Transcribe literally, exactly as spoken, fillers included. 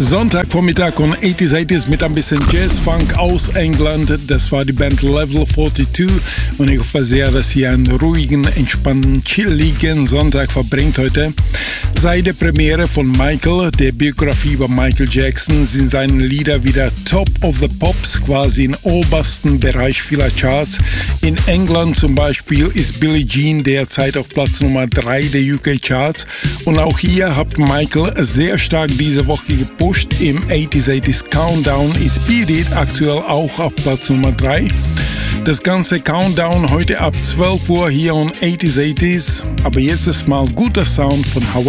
Sonntagvormittag und achtziger, achtziger mit ein bisschen Jazz-Funk aus England. Das war die Band Level zweiundvierzig und ich hoffe sehr, dass ihr einen ruhigen, entspannten, chilligen Sonntag verbringt heute. Seit der Premiere von Michael, der Biografie über Michael Jackson, sind seine Lieder wieder Top of the Pops, quasi im obersten Bereich vieler Charts. In England zum Beispiel ist Billie Jean derzeit auf Platz Nummer drei der U K Charts und auch hier hat Michael sehr stark diese Woche gepusht. Im achtziger, achtziger Countdown ist Beat It aktuell auch auf Platz Nummer drei. Das ganze Countdown heute ab zwölf Uhr hier und achtziger, achtziger. Aber jetzt ist mal guter Sound von Hawaii.